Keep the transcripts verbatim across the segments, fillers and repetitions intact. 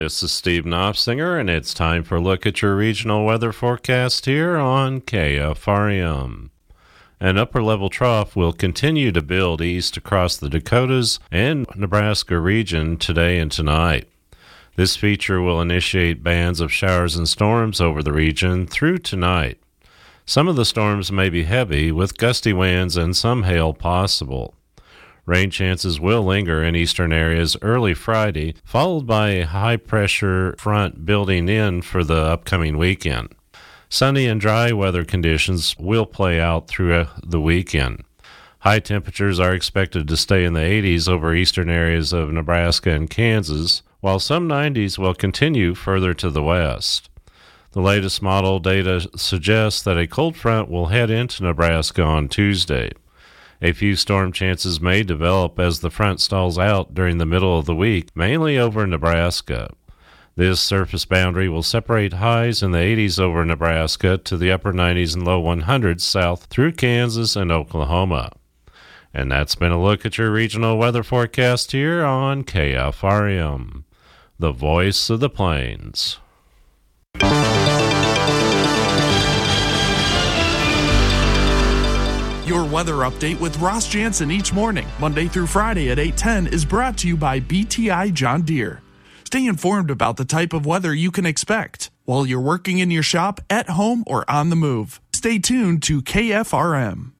This is Steve Knopfsinger, and it's time for a look at your regional weather forecast here on K F R M. An upper-level trough will continue to build east across the Dakotas and Nebraska region today and tonight. This feature will initiate bands of showers and storms over the region through tonight. Some of the storms may be heavy, with gusty winds and some hail possible. Rain chances will linger in eastern areas early Friday, followed by a high-pressure front building in for the upcoming weekend. Sunny and dry weather conditions will play out through the weekend. High temperatures are expected to stay in the eighties over eastern areas of Nebraska and Kansas, while some nineties will continue further to the west. The latest model data suggests that a cold front will head into Nebraska on Tuesday. A few storm chances may develop as the front stalls out during the middle of the week, mainly over Nebraska. This surface boundary will separate highs in the eighties over Nebraska to the upper nineties and low one hundreds south through Kansas and Oklahoma. And that's been a look at your regional weather forecast here on K F R M, the voice of the plains. Your weather update with Ross Jansen each morning, Monday through Friday at eight ten, is brought to you by B T I John Deere. Stay informed about the type of weather you can expect while you're working in your shop, at home, or on the move. Stay tuned to K F R M.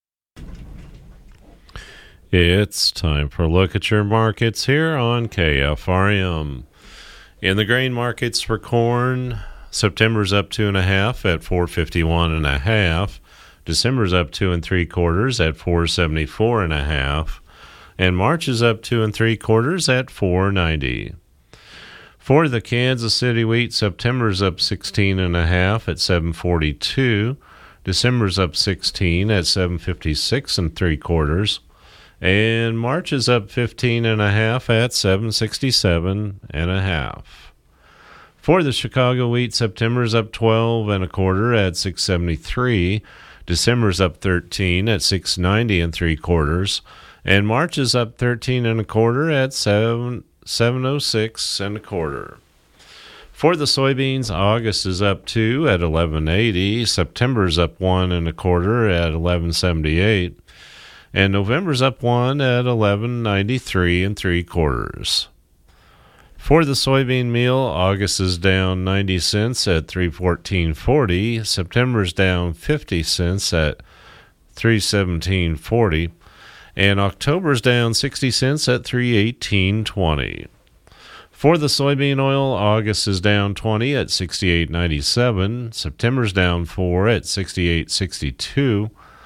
It's time for a look at your markets here on K F R M. In the grain markets for corn, September's up two and a half at four fifty-one and a half. December's up two and three quarters at four seventy-four and a half, and March is up two and three quarters at four ninety. For the Kansas City wheat, September's up sixteen and a half at seven forty-two. December's up sixteen at seven fifty-six and three quarters, and March is up fifteen and a half at seven sixty-seven and a half. For the Chicago wheat, September's up twelve and a quarter at six seventy-three. December's up thirteen at six ninety and three quarters, and March is up thirteen and a quarter at seven oh six and a quarter. For the soybeans, August is up two at eleven eighty, September's up one and a quarter at eleven seventy-eight, and November's up one at eleven ninety-three and three quarters. For the soybean meal, August is down ninety cents at three fourteen forty. September's down fifty cents at three seventeen forty, and October's down sixty cents at three eighteen twenty. For the soybean oil, August is down twenty at sixty-eight ninety-seven. September's down four at sixty-eight sixty-two,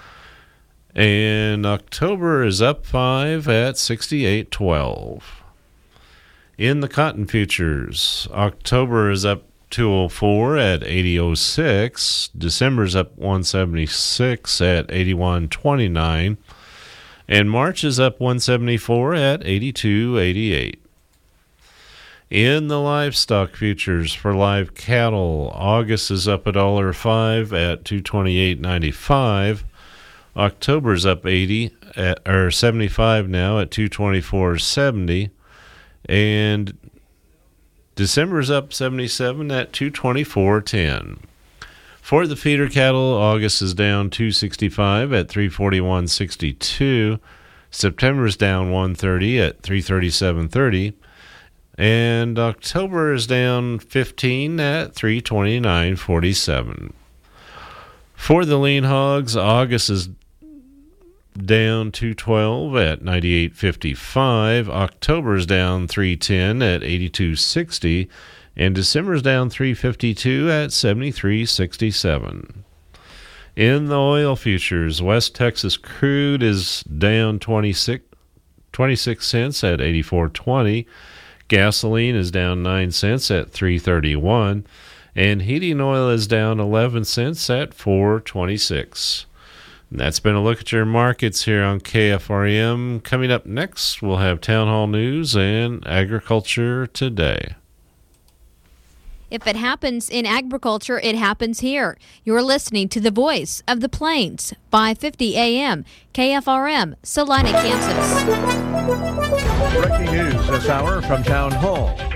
and October is up five at sixty-eight twelve. In the cotton futures, October is up two oh four at eighty oh six, December's up one seventy-six at eighty-one twenty-nine, and March is up one seventy-four at eighty-two eighty-eight. In the livestock futures for live cattle, August is up a dollar five at two twenty-eight ninety-five. October's up eighty at, or seventy-five now at two twenty-four seventy. And December's up seventy-seven at two twenty-four ten. For the feeder cattle, August is down two sixty-five at three forty-one sixty-two. September's down one thirty at three thirty-seven thirty. And October is down fifteen at three twenty-nine forty-seven. For the lean hogs, August is down two twelve at ninety-eight fifty-five. October's down three ten at eighty-two sixty, and December's down three fifty-two at seventy-three sixty-seven. In the oil futures, West Texas crude is down twenty-six, twenty-six cents at eighty-four twenty. Gasoline is down nine cents at three thirty-one, and heating oil is down eleven cents at four twenty-six. And that's been a look at your markets here on K F R M. Coming up next, we'll have Town Hall News and Agriculture Today. If it happens in agriculture, it happens here. You're listening to the voice of the plains, five fifty A M, K F R M, Salina, Kansas. Breaking news this hour from Town Hall.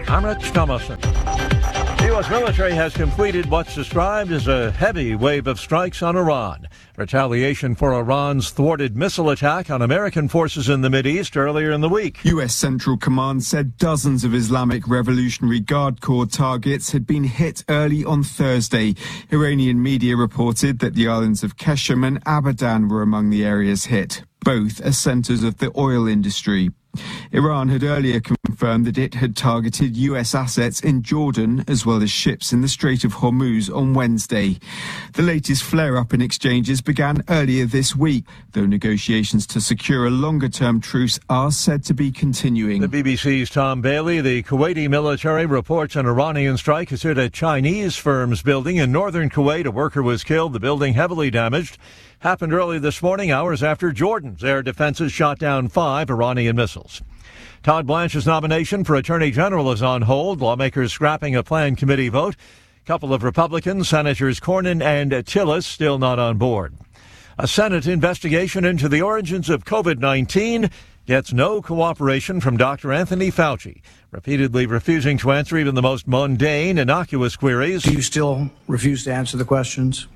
I'm Rich Thomason. The U S military has completed what's described as a heavy wave of strikes on Iran. Retaliation for Iran's thwarted missile attack on American forces in the Mideast earlier in the week. U S Central Command said dozens of Islamic Revolutionary Guard Corps targets had been hit early on Thursday. Iranian media reported that the islands of Qeshm and Abadan were among the areas hit. Both are centers of the oil industry. Iran had earlier confirmed that it had targeted U S assets in Jordan as well as ships in the Strait of Hormuz on Wednesday. The latest flare-up in exchanges began earlier this week, though negotiations to secure a longer-term truce are said to be continuing. The B B C's Tom Bailey. The Kuwaiti military reports an Iranian strike has hit a Chinese firm's building in northern Kuwait. A worker was killed, the building heavily damaged. Happened early this morning, hours after Jordan's air defenses shot down five Iranian missiles. Todd Blanche's nomination for Attorney General is on hold. Lawmakers scrapping a planned committee vote. A couple of Republicans, Senators Cornyn and Tillis, still not on board. A Senate investigation into the origins of COVID nineteen gets no cooperation from Doctor Anthony Fauci, repeatedly refusing to answer even the most mundane, innocuous queries. Do you still refuse to answer the questions?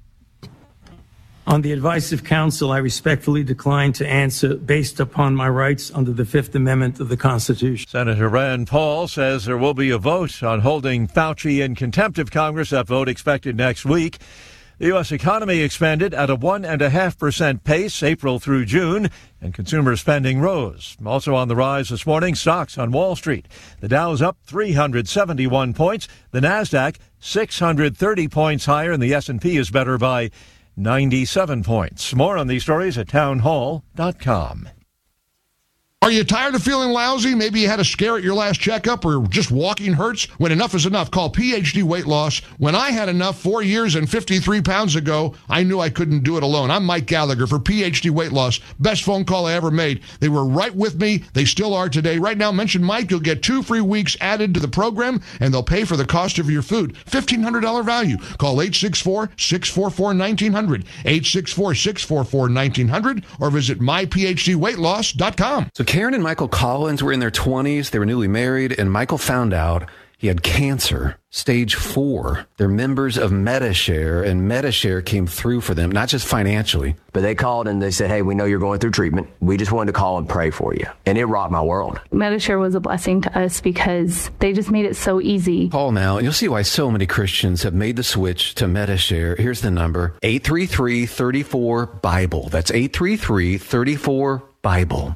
On the advice of counsel, I respectfully decline to answer based upon my rights under the Fifth Amendment of the Constitution. Senator Rand Paul says there will be a vote on holding Fauci in contempt of Congress. That vote expected next week. The U S economy expanded at a one point five percent pace April through June, and consumer spending rose. Also on the rise this morning, stocks on Wall Street. The Dow's up three hundred seventy-one points. The Nasdaq six hundred thirty points higher, and the S and P is better by ninety-seven points. More on these stories at townhall dot com. Are you tired of feeling lousy? Maybe you had a scare at your last checkup or just walking hurts? When enough is enough, call P H D Weight Loss. When I had enough four years and fifty-three pounds ago, I knew I couldn't do it alone. I'm Mike Gallagher for P H D Weight Loss. Best phone call I ever made. They were right with me. They still are today. Right now, mention Mike. You'll get two free weeks added to the program, and they'll pay for the cost of your food. fifteen hundred dollars value. Call eight six four, six four four, one nine zero zero, eight six four, six four four, one nine zero zero, or visit my p h d weight loss dot com. So Karen and Michael Collins were in their twenties. They were newly married, and Michael found out he had cancer, stage four. They're members of Medi-Share, and Medi-Share came through for them, not just financially. But they called and they said, hey, we know you're going through treatment. We just wanted to call and pray for you. And it rocked my world. Medi-Share was a blessing to us because they just made it so easy. Call now, and you'll see why so many Christians have made the switch to Medi-Share. Here's the number, eight three three, three four, BIBLE. That's eight three three, three four, BIBLE.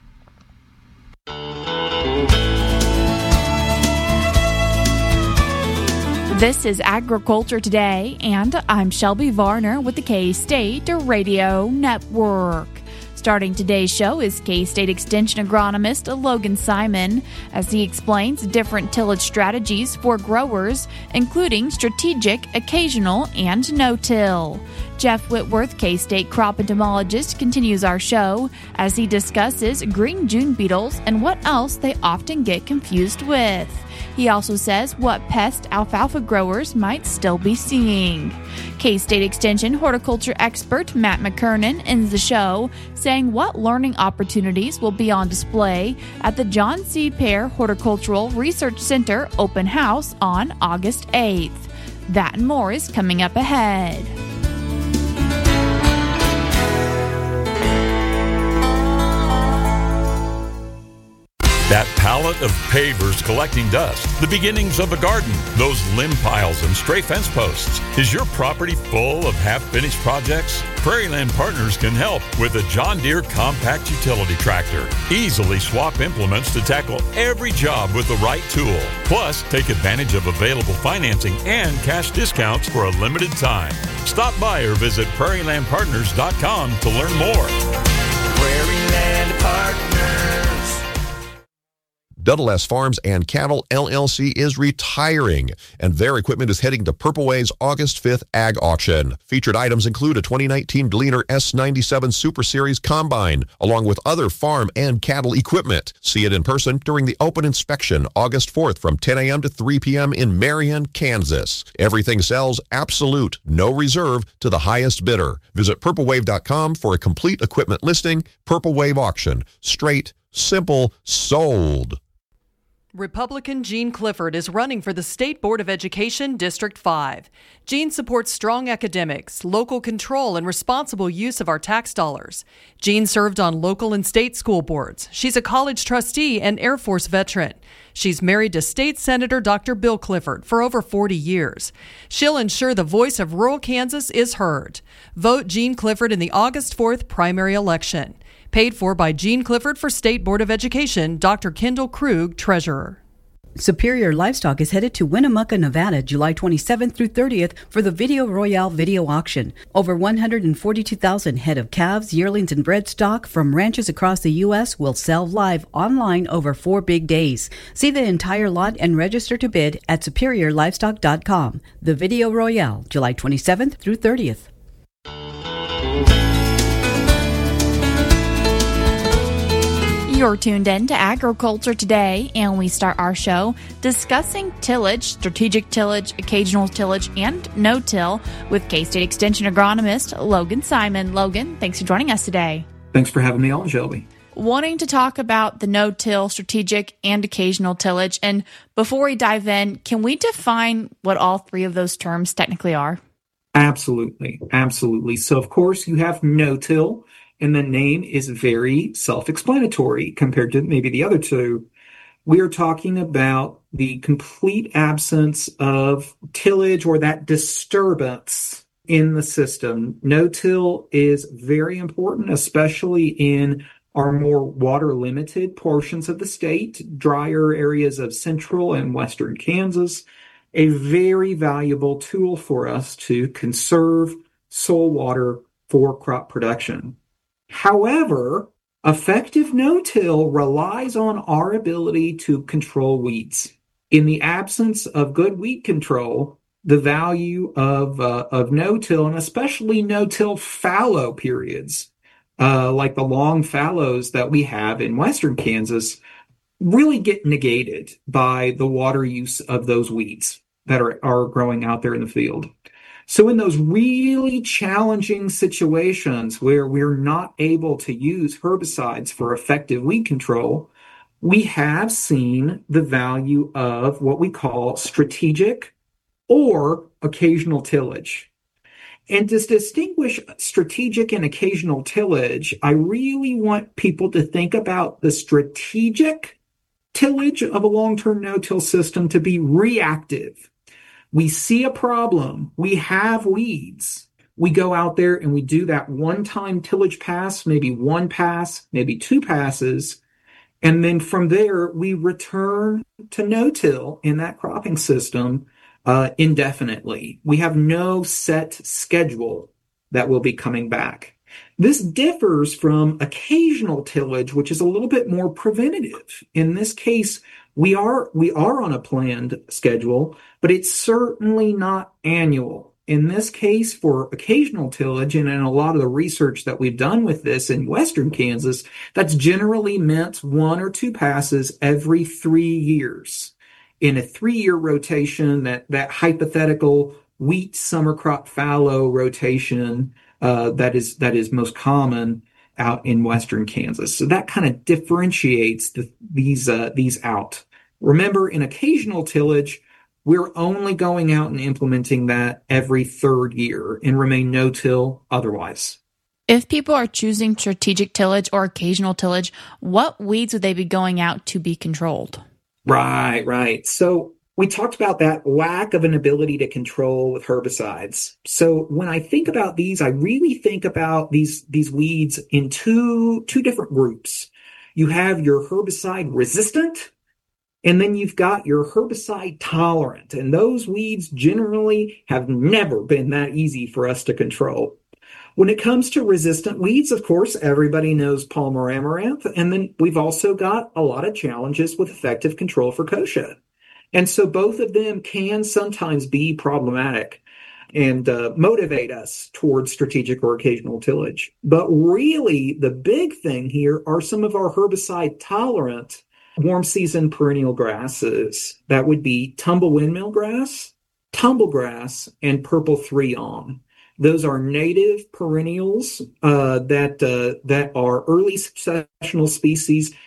This is Agriculture Today, and I'm Shelby Varner with the K-State Radio Network. Starting today's show is K-State Extension agronomist Logan Simon as he explains different tillage strategies for growers, including strategic, occasional, and no-till. Jeff Whitworth, K-State crop entomologist, continues our show as he discusses green June beetles and what else they often get confused with. He also says what pest alfalfa growers might still be seeing. K-State Extension horticulture expert Matt McKernan ends the show saying what learning opportunities will be on display at the John C. Pear Horticultural Research Center open house on August eighth. That and more is coming up ahead. That pallet of pavers collecting dust, the beginnings of a garden, those limb piles and stray fence posts. Is your property full of half-finished projects? Prairieland Partners can help with a John Deere compact utility tractor. Easily swap implements to tackle every job with the right tool. Plus, take advantage of available financing and cash discounts for a limited time. Stop by or visit prairie land partners dot com to learn more. Prairieland Partners. Double S Farms and Cattle L L C is retiring, and their equipment is heading to Purple Wave's August fifth Ag Auction. Featured items include a twenty nineteen Gleaner S ninety-seven Super Series Combine, along with other farm and cattle equipment. See it in person during the open inspection August fourth from ten a.m. to three p.m. in Marion, Kansas. Everything sells absolute, no reserve, to the highest bidder. Visit purple wave dot com for a complete equipment listing. Purple Wave Auction. Straight, simple, sold. Republican Gene Clifford is running for the State Board of Education District five. Gene supports strong academics, local control, and responsible use of our tax dollars. Gene served on local and state school boards. She's a college trustee and Air Force veteran. She's married to State Senator Doctor Bill Clifford for over forty years. She'll ensure the voice of rural Kansas is heard. Vote Gene Clifford in the August fourth primary election. Paid for by Gene Clifford for State Board of Education, Doctor Kendall Krug, Treasurer. Superior Livestock is headed to Winnemucca, Nevada, July twenty-seventh through thirtieth for the Video Royale video auction. Over one hundred forty-two thousand head of calves, yearlings, and bred stock from ranches across the U S will sell live online over four big days. See the entire lot and register to bid at superior livestock dot com. The Video Royale, July twenty-seventh through thirtieth. You're tuned in to Agriculture Today, and we start our show discussing tillage, strategic tillage, occasional tillage, and no-till with K-State Extension agronomist Logan Simon. Logan, thanks for joining us today. Thanks for having me on, Shelby. Wanting to talk about the no-till, strategic, and occasional tillage. And before we dive in, can we define what all three of those terms technically are? Absolutely. Absolutely. So, of course, you have no-till. And the name is very self-explanatory compared to maybe the other two. We are talking about the complete absence of tillage or that disturbance in the system. No-till is very important, especially in our more water-limited portions of the state, drier areas of central and western Kansas. A very valuable tool for us to conserve soil water for crop production. However, effective no-till relies on our ability to control weeds. In the absence of good weed control, the value of uh, of no-till, and especially no-till fallow periods, uh, like the long fallows that we have in western Kansas, really get negated by the water use of those weeds that are, are growing out there in the field. So in those really challenging situations where we're not able to use herbicides for effective weed control, we have seen the value of what we call strategic or occasional tillage. And to distinguish strategic and occasional tillage, I really want people to think about the strategic tillage of a long-term no-till system to be reactive. We see a problem, we have weeds, we go out there and we do that one-time tillage pass, maybe one pass, maybe two passes, and then from there we return to no-till in that cropping system uh, indefinitely. We have no set schedule that will be coming back. This differs from occasional tillage, which is a little bit more preventative. In this case, we are we are on a planned schedule, but it's certainly not annual. In this case, for occasional tillage, and in a lot of the research that we've done with this in western Kansas, that's generally meant one or two passes every three years. In a three-year rotation, that, that hypothetical wheat summer crop fallow rotation uh, that is that is most common out in western Kansas. So that kind of differentiates the, these uh, these out. Remember, in occasional tillage, we're only going out and implementing that every third year and remain no-till otherwise. If people are choosing strategic tillage or occasional tillage, what weeds would they be going out to be controlled? Right, right. So we talked about that lack of an ability to control with herbicides. So when I think about these, I really think about these, these weeds in two, two different groups. You have your herbicide resistant, and then you've got your herbicide tolerant. And those weeds generally have never been that easy for us to control. When it comes to resistant weeds, of course, everybody knows Palmer amaranth. And then we've also got a lot of challenges with effective control for kochia. And so both of them can sometimes be problematic and uh, motivate us towards strategic or occasional tillage. But really, the big thing here are some of our herbicide-tolerant warm season perennial grasses. That would be tumble windmill grass, tumble grass, and purple three-on. Those are native perennials uh, that uh, that are early successional species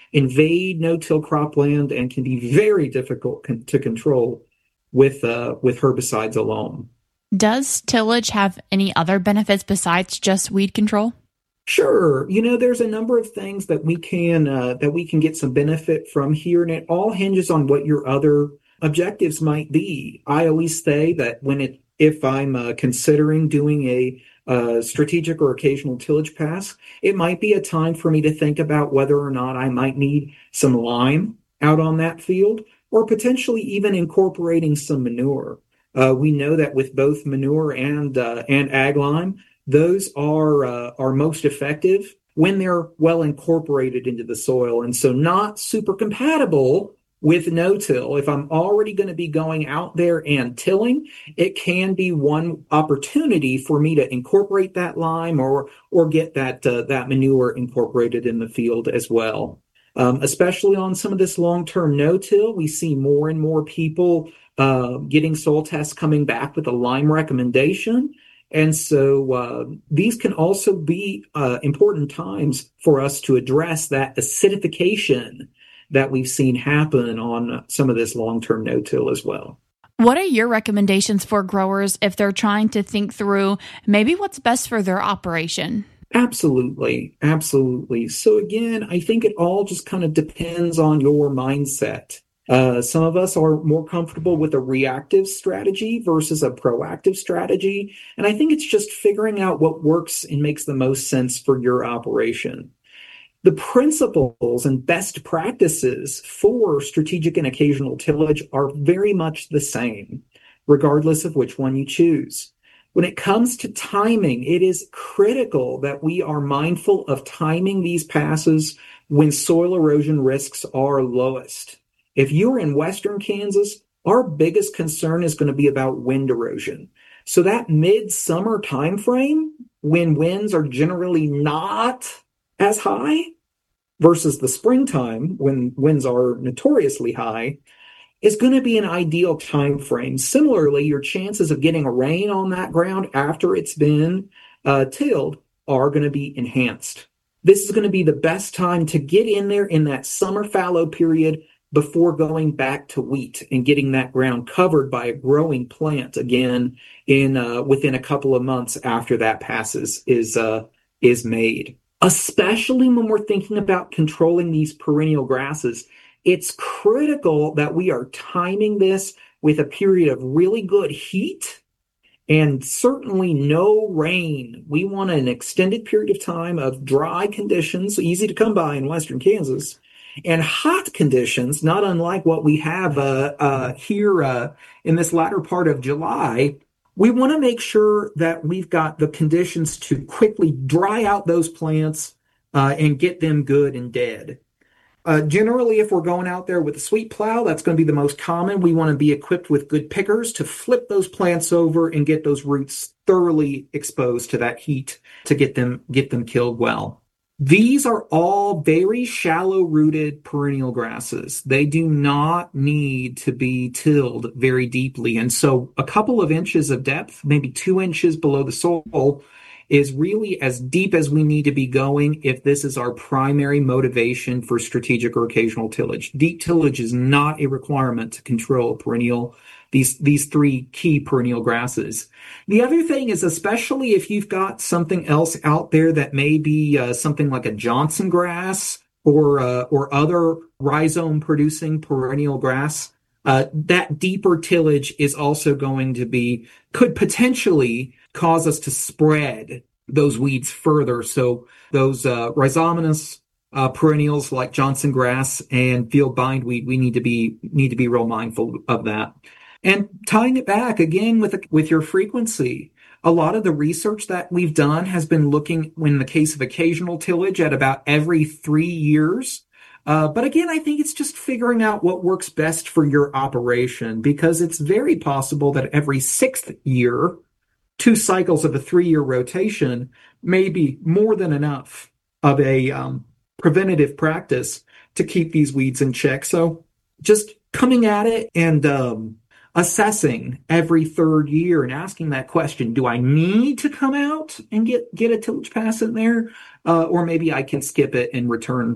invade no-till cropland and can be very difficult con- to control with uh, with herbicides alone. Does tillage have any other benefits besides just weed control? Sure. You know, there's a number of things that we can uh, that we can get some benefit from here, and it all hinges on what your other objectives might be. I always say that when it if I'm uh, considering doing a uh, strategic or occasional tillage pass, it might be a time for me to think about whether or not I might need some lime out on that field, or potentially even incorporating some manure. Uh, we know that with both manure and uh, and ag lime, those are uh, are most effective when they're well incorporated into the soil, and so not super compatible with no-till. If I'm already going to be going out there and tilling, it can be one opportunity for me to incorporate that lime or or get that uh, that manure incorporated in the field as well. Um, especially on some of this long-term no-till, we see more and more people uh, getting soil tests coming back with a lime recommendation. And so uh, these can also be uh, important times for us to address that acidification that we've seen happen on some of this long-term no-till as well. What are your recommendations for growers if they're trying to think through maybe what's best for their operation? Absolutely. Absolutely. So again, I think it all just kind of depends on your mindset. Uh, some of us are more comfortable with a reactive strategy versus a proactive strategy. And I think it's just figuring out what works and makes the most sense for your operation. The principles and best practices for strategic and occasional tillage are very much the same, regardless of which one you choose. When it comes to timing, it is critical that we are mindful of timing these passes when soil erosion risks are lowest. If you're in western Kansas, our biggest concern is going to be about wind erosion. So that midsummer time frame, when winds are generally not as high versus the springtime when winds are notoriously high, is going to be an ideal time frame. Similarly, your chances of getting a rain on that ground after it's been uh, tilled are going to be enhanced. This is going to be the best time to get in there in that summer fallow period before going back to wheat and getting that ground covered by a growing plant again in uh, within a couple of months after that passes is uh, is made. Especially when we're thinking about controlling these perennial grasses, it's critical that we are timing this with a period of really good heat and certainly no rain. We want an extended period of time of dry conditions, easy to come by in western Kansas, and hot conditions, not unlike what we have uh, uh, here uh, in this latter part of July. We want to make sure that we've got the conditions to quickly dry out those plants uh, and get them good and dead. Uh, generally, if we're going out there with a sweep plow, that's going to be the most common. We want to be equipped with good pickers to flip those plants over and get those roots thoroughly exposed to that heat to get them get them killed well. These are all very shallow-rooted perennial grasses. They do not need to be tilled very deeply. And so a couple of inches of depth, maybe two inches below the soil, is really as deep as we need to be going if this is our primary motivation for strategic or occasional tillage. Deep tillage is not a requirement to control perennial these these three key perennial grasses. The other thing is, especially if you've got something else out there that may be uh, something like a Johnson grass or uh, or other rhizome producing perennial grass, uh, that deeper tillage is also going to be could potentially cause us to spread those weeds further. So those uh, rhizomatous uh, perennials like Johnson grass and field bindweed, we need to be need to be real mindful of that. And tying it back again with with your frequency, a lot of the research that we've done has been looking, in the case of occasional tillage, at about every three years. Uh, but again, I think it's just figuring out what works best for your operation, because it's very possible that every sixth year, two cycles of a three-year rotation may be more than enough of a um, preventative practice to keep these weeds in check. So just coming at it and um, assessing every third year and asking that question, do I need to come out and get, get a tillage pass in there? Uh, or maybe I can skip it and return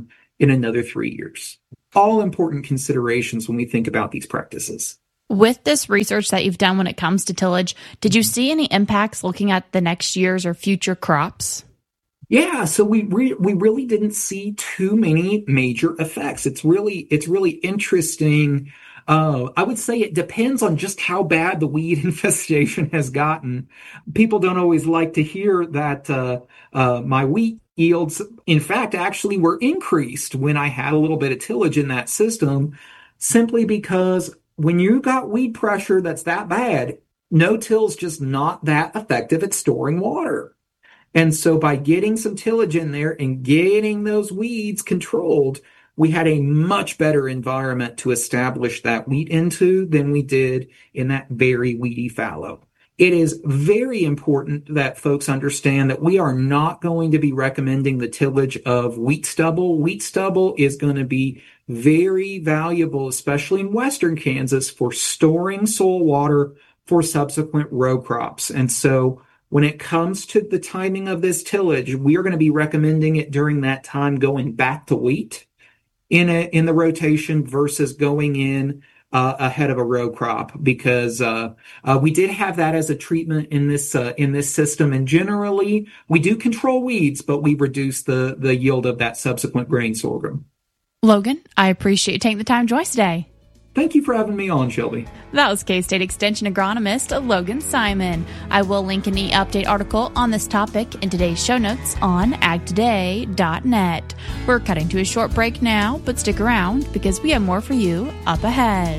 in another three years. All important considerations when we think about these practices. With this research that you've done when it comes to tillage, did you see any impacts looking at the next year's or future crops? Yeah, so we re- we really didn't see too many major effects. It's really it's really interesting. Uh, I would say it depends on just how bad the weed infestation has gotten. People don't always like to hear that uh, uh, my wheat yields, in fact, actually were increased when I had a little bit of tillage in that system, simply because when you got weed pressure that's that bad, no-till's just not that effective at storing water. And so by getting some tillage in there and getting those weeds controlled, we had a much better environment to establish that wheat into than we did in that very weedy fallow. It is very important that folks understand that we are not going to be recommending the tillage of wheat stubble. Wheat stubble is going to be very valuable, especially in western Kansas, for storing soil water for subsequent row crops. And so when it comes to the timing of this tillage, we are going to be recommending it during that time going back to wheat in a, in the rotation versus going in uh, ahead of a row crop, because uh, uh, we did have that as a treatment in this uh, in this system. And generally, we do control weeds, but we reduce the the yield of that subsequent grain sorghum. Logan, I appreciate you taking the time to join us today. Thank you for having me on, Shelby. That was K-State Extension agronomist Logan Simon. I will link an e-update article on this topic in today's show notes on ag today dot net. We're cutting to a short break now, but stick around because we have more for you up ahead.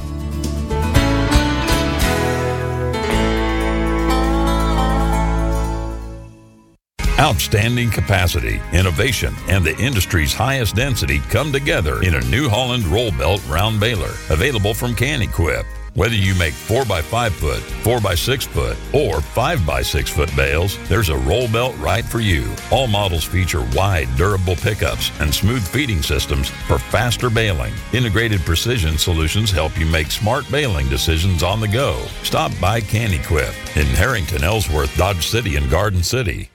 Outstanding capacity, innovation, and the industry's highest density come together in a New Holland roll belt round baler, available from Can-Equip. Whether you make four by five foot, four by six foot, or five by six foot bales, there's a roll belt right for you. All models feature wide, durable pickups and smooth feeding systems for faster baling. Integrated precision solutions help you make smart baling decisions on the go. Stop by Can-Equip in Harrington, Ellsworth, Dodge City, and Garden City.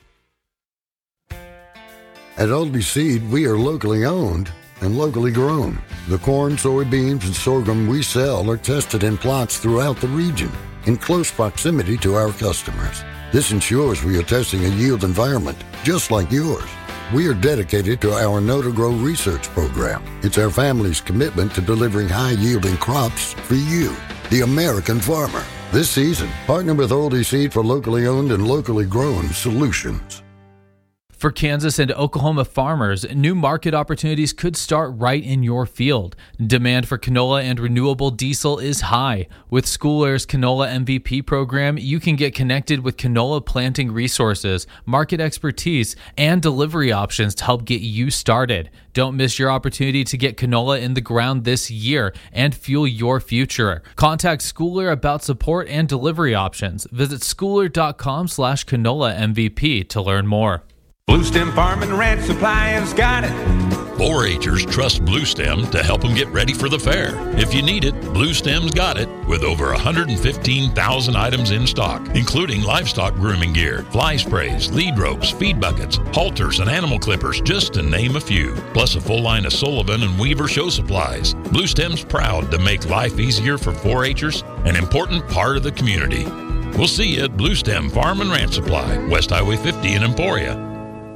At Oldie Seed, we are locally owned and locally grown. The corn, soybeans, and sorghum we sell are tested in plots throughout the region in close proximity to our customers. This ensures we are testing a yield environment just like yours. We are dedicated to our Know to Grow research program. It's our family's commitment to delivering high-yielding crops for you, the American farmer. This season, partner with Oldie Seed for locally owned and locally grown solutions. For Kansas and Oklahoma farmers, new market opportunities could start right in your field. Demand for canola and renewable diesel is high. With School Air's Canola M V P program, you can get connected with canola planting resources, market expertise, and delivery options to help get you started. Don't miss your opportunity to get canola in the ground this year and fuel your future. Contact School Air about support and delivery options. Visit schooler.com slash canola MVP to learn more. Blue Stem Farm and Ranch Supply has got it. four-Hers trust Blue Stem to help them get ready for the fair. If you need it, Blue Stem's got it, with over one hundred fifteen thousand items in stock, including livestock grooming gear, fly sprays, lead ropes, feed buckets, halters, and animal clippers, just to name a few. Plus a full line of Sullivan and Weaver show supplies. Blue Stem's proud to make life easier for four-Hers, an important part of the community. We'll see you at Blue Stem Farm and Ranch Supply, West Highway fifty in Emporia.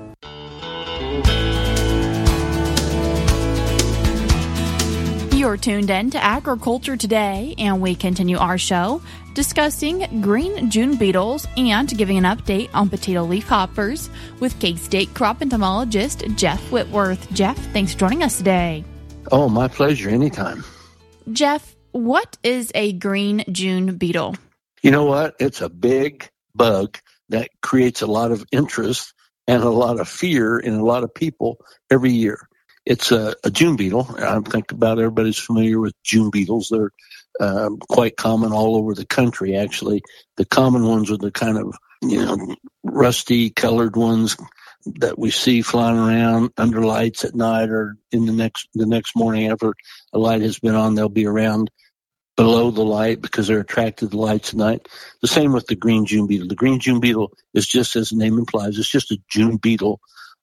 You're tuned in to Agriculture Today, and we continue our show discussing green June beetles and giving an update on potato leafhoppers with K-State crop entomologist Jeff Whitworth. Jeff, thanks for joining us today. Oh, my pleasure. Anytime. Jeff, what is a green June beetle? You know what? It's a big bug that creates a lot of interest and a lot of fear in a lot of people every year. It's a, a June beetle. I think about everybody's familiar with June beetles. They're um, quite common all over the country, actually. The common ones are the kind of, you know, rusty colored ones that we see flying around under lights at night, or in the next the next morning after a light has been on, they'll be around below the light because they're attracted to the lights at night. The same with the green June beetle. The green June beetle is just as the name implies. It's just a June beetle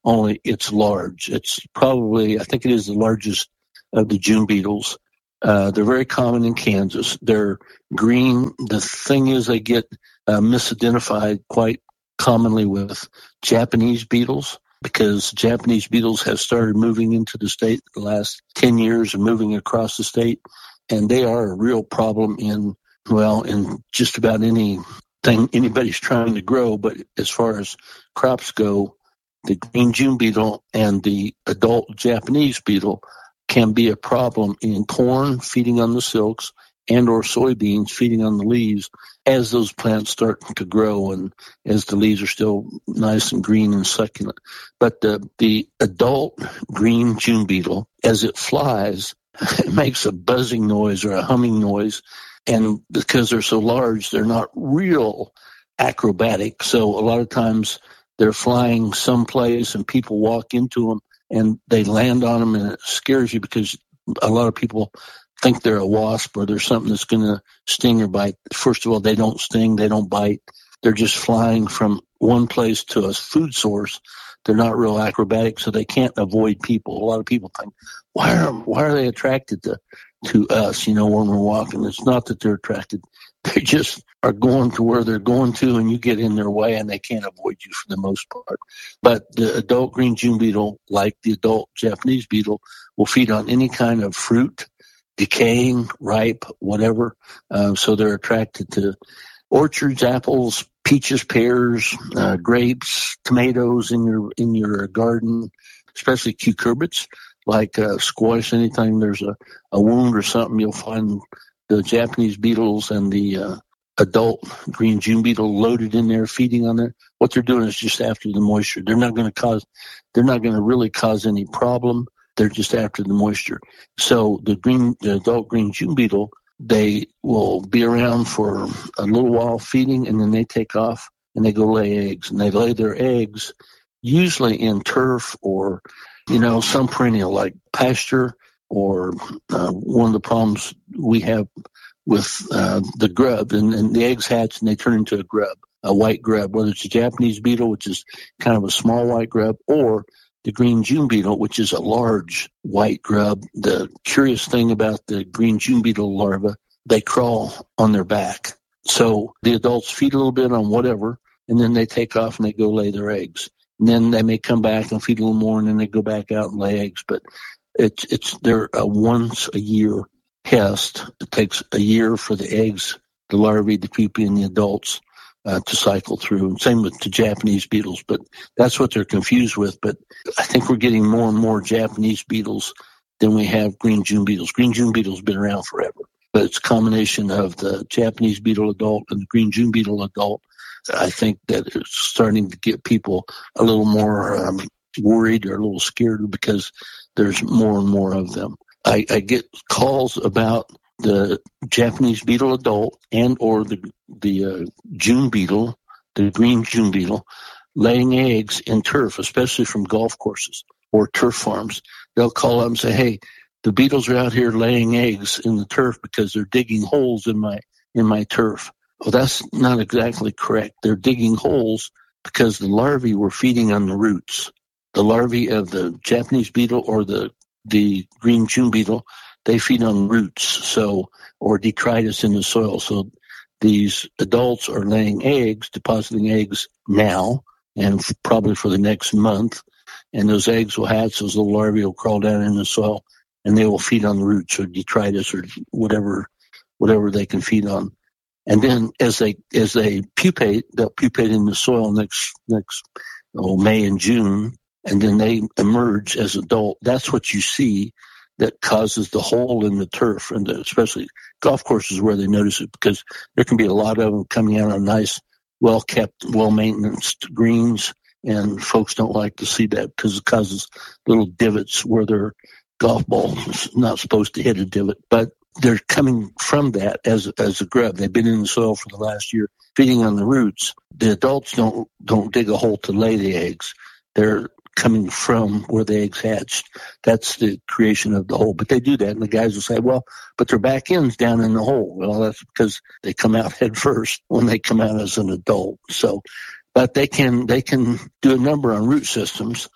only it's large. It's probably, I think it is the largest of the June beetles. Uh, they're very common in Kansas. They're green. The thing is they get uh, misidentified quite commonly with Japanese beetles, because Japanese beetles have started moving into the state the last ten years and moving across the state. And they are a real problem in, well, in just about anything anybody's trying to grow. But as far as crops go, the green June beetle and the adult Japanese beetle can be a problem in corn feeding on the silks and or soybeans feeding on the leaves as those plants start to grow and as the leaves are still nice and green and succulent. But the, the adult green June beetle, as it flies, it makes a buzzing noise or a humming noise. And because they're so large, they're not real acrobatic. So a lot of times they're flying someplace and people walk into them and they land on them, and it scares you because a lot of people think they're a wasp or there's something that's going to sting or bite. First of all, they don't sting, they don't bite. They're just flying from one place to a food source. They're not real acrobatic, so they can't avoid people. A lot of people think, why are why are they attracted to to us, you know, when we're walking? It's not that they're attracted. They just are going to where they're going to, and you get in their way, and they can't avoid you for the most part. But the adult green June beetle, like the adult Japanese beetle, will feed on any kind of fruit, decaying, ripe, whatever. Uh, so they're attracted to orchards, apples, peaches, pears, uh, grapes, tomatoes in your in your garden, especially cucurbits like uh, squash. Anytime there's a, a wound or something, you'll find the Japanese beetles and the uh, adult green June beetle loaded in there, feeding on it. What they're doing is just after the moisture. They're not going to cause, they're not going to really cause any problem. They're just after the moisture. So the green, the adult green June beetle, they will be around for a little while feeding, and then they take off and they go lay eggs. And they lay their eggs usually in turf or, you know, some perennial like pasture, or uh, one of the problems we have with uh, the grub, and, and the eggs hatch and they turn into a grub, a white grub, whether it's a Japanese beetle, which is kind of a small white grub, or the green June beetle, which is a large white grub. The curious thing about the green June beetle larvae, they crawl on their back. So the adults feed a little bit on whatever, and then they take off and they go lay their eggs. And then they may come back and feed a little more, and then they go back out and lay eggs. But it's it's they're a once a year pest. It takes a year for the eggs, the larvae, the pupae, and the adults uh, to cycle through. And same with the Japanese beetles, but that's what they're confused with. But I think we're getting more and more Japanese beetles than we have green June beetles. Green June beetle's been around forever, but it's a combination of the Japanese beetle adult and the green June beetle adult. I think that it's starting to get people a little more um, worried or a little scared because there's more and more of them. I, I get calls about the Japanese beetle adult and or the the uh, June beetle, the green June beetle, laying eggs in turf, especially from golf courses or turf farms. They'll call up and say, "Hey, the beetles are out here laying eggs in the turf because they're digging holes in my in my turf." Well, that's not exactly correct. They're digging holes because the larvae were feeding on the roots. The larvae of the Japanese beetle or the the green June beetle, they feed on roots, so or detritus in the soil. So these adults are laying eggs, depositing eggs now, and f- probably for the next month. And those eggs will hatch. Those little larvae will crawl down in the soil, and they will feed on the roots or detritus or whatever whatever they can feed on. And then as they as they pupate, they'll pupate in the soil next next oh, May and June, and then they emerge as adult. That's what you see that causes the hole in the turf, and the, especially golf courses where they notice it, because there can be a lot of them coming out on nice, well-kept, well-maintenance greens, and folks don't like to see that because it causes little divots where their golf ball is not supposed to hit a divot. But they're coming from that as as a grub. They've been in the soil for the last year, feeding on the roots. The adults don't don't dig a hole to lay the eggs. They're coming from where the eggs hatched. That's the creation of the hole. But they do that, and the guys will say, well, but their back end's down in the hole. Well, that's because they come out head first when they come out as an adult. So, but they can they can do a number on root systems.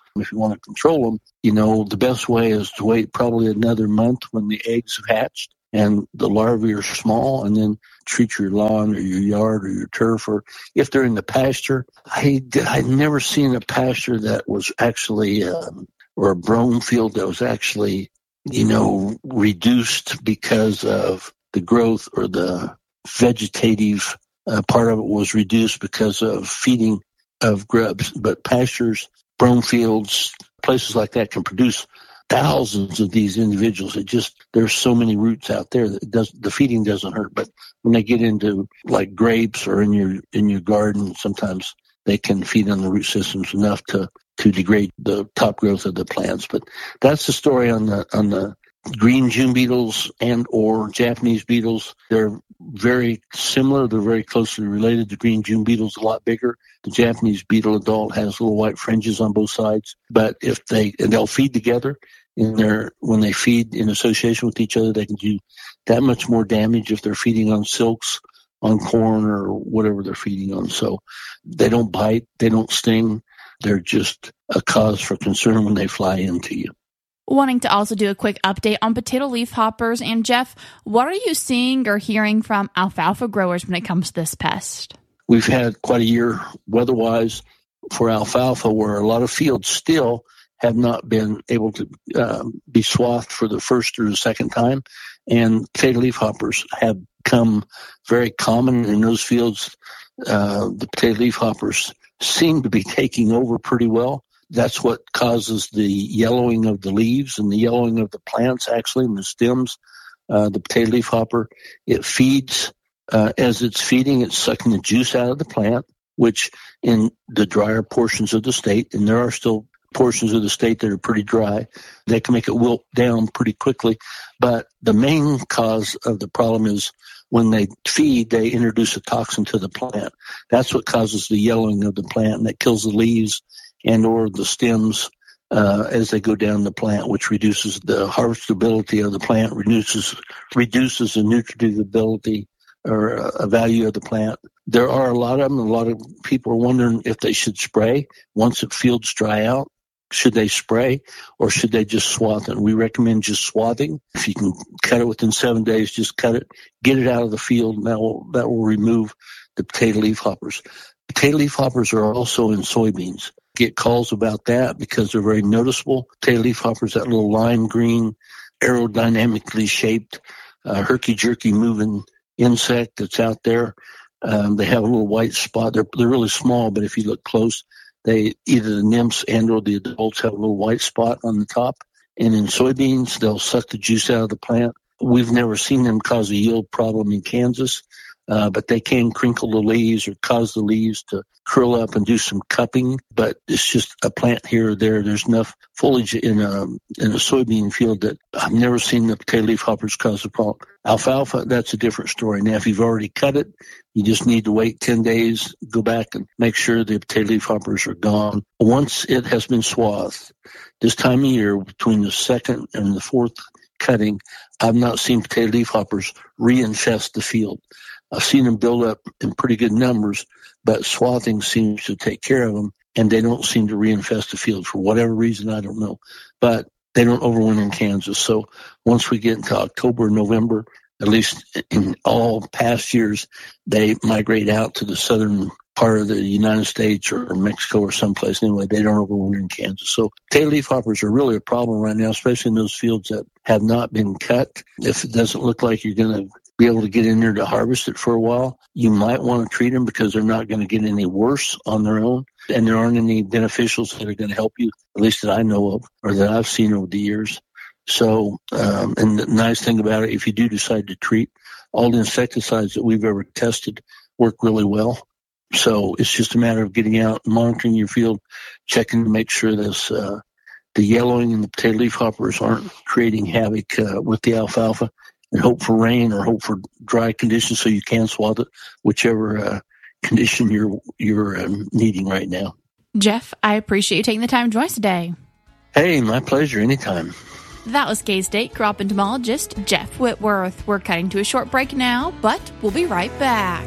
If you want to control them, you know, the best way is to wait probably another month when the eggs have hatched and the larvae are small, and then treat your lawn or your yard or your turf, or if they're in the pasture. I I've never seen a pasture that was actually, um, or a brome field that was actually, you know, reduced because of the growth, or the vegetative uh, part of it was reduced because of feeding of grubs. But pastures, brome fields, places like that can produce thousands of these individuals. It just, there's so many roots out there that it does, the feeding doesn't hurt. But when they get into like grapes or in your in your garden, sometimes they can feed on the root systems enough to to degrade the top growth of the plants. But that's the story on the on the green June beetles and or Japanese beetles. They're very similar. They're very closely related. The green June beetle's a lot bigger. The Japanese beetle adult has little white fringes on both sides. But if they, and they'll feed together in their, when they feed in association with each other, they can do that much more damage if they're feeding on silks, on corn, or whatever they're feeding on. So they don't bite. They don't sting. They're just a cause for concern when they fly into you. Wanting to also do a quick update on potato leaf hoppers. And Jeff, what are you seeing or hearing from alfalfa growers when it comes to this pest? We've had quite a year weather-wise for alfalfa, where a lot of fields still have not been able to um, be swathed for the first or the second time. And potato leaf hoppers have become very common in those fields. Uh, the potato leaf hoppers seem to be taking over pretty well. That's what causes the yellowing of the leaves and the yellowing of the plants, actually, and the stems. Uh, the potato leaf hopper, it feeds, uh, as it's feeding, it's sucking the juice out of the plant, which in the drier portions of the state, and there are still portions of the state that are pretty dry, they can make it wilt down pretty quickly. But the main cause of the problem is when they feed, they introduce a toxin to the plant. That's what causes the yellowing of the plant, and that kills the leaves and or the stems uh, as they go down the plant, which reduces the harvestability of the plant, reduces reduces the nutritive ability or uh, value of the plant. There are a lot of them. A lot of people are wondering if they should spray once the fields dry out. Should they spray or should they just swathe it? We recommend just swathing. If you can cut it within seven days, just cut it, get it out of the field, and that will, that will remove the potato leaf hoppers. Potato leaf hoppers are also in soybeans. Get calls about that because they're very noticeable. Potato leaf hoppers, that little lime green, aerodynamically shaped, uh, herky-jerky moving insect that's out there. Um, they have a little white spot. They're, they're really small, but if you look close, they either the nymphs and or the adults have a little white spot on the top. And in soybeans, they'll suck the juice out of the plant. We've never seen them cause a yield problem in Kansas. Uh, but they can crinkle the leaves or cause the leaves to curl up and do some cupping. But it's just a plant here or there. There's enough foliage in a in a soybean field that I've never seen the potato leaf hoppers cause a problem. Alfalfa, that's a different story. Now, if you've already cut it, you just need to wait ten days, go back and make sure the potato leaf hoppers are gone. Once it has been swathed, this time of year, between the second and the fourth cutting, I've not seen potato leaf hoppers reinfest the field. I've seen them build up in pretty good numbers, but swathing seems to take care of them, and they don't seem to reinfest the field for whatever reason, I don't know. But they don't overwinter in Kansas. So once we get into October, November, at least in all past years, they migrate out to the southern part of the United States or Mexico or someplace. Anyway, they don't overwinter in Kansas. So potato leaf hoppers are really a problem right now, especially in those fields that have not been cut. If it doesn't look like you're going to be able to get in there to harvest it for a while, you might want to treat them because they're not going to get any worse on their own. And there aren't any beneficials that are going to help you, at least that I know of or that I've seen over the years. So, um, and the nice thing about it, if you do decide to treat, all the insecticides that we've ever tested work really well. So it's just a matter of getting out, monitoring your field, checking to make sure this, uh, the yellowing and the potato leaf hoppers aren't creating havoc uh, with the alfalfa. And hope for rain or hope for dry conditions so you can swathe it, whichever uh, condition you're you're um, needing right now. Jeff, I appreciate you taking the time to join us today. Hey, my pleasure. Anytime. That was K-State crop entomologist Jeff Whitworth. We're cutting to a short break now, but we'll be right back.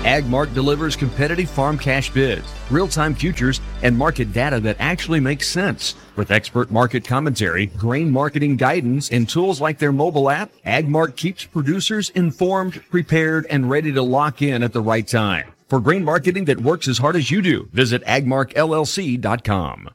AgMark delivers competitive farm cash bids, real-time futures, and market data that actually makes sense. With expert market commentary, grain marketing guidance, and tools like their mobile app, AgMark keeps producers informed, prepared, and ready to lock in at the right time. For grain marketing that works as hard as you do, visit agmark L L C dot com.